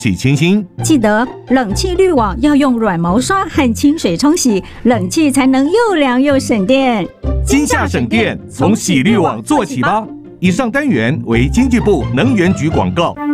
洗清新。 记得冷气滤网要用软毛刷和清水冲洗，冷气才能又凉又省电。 今夏省电，从洗滤网做起吧。以上单元为经济部能源局广告。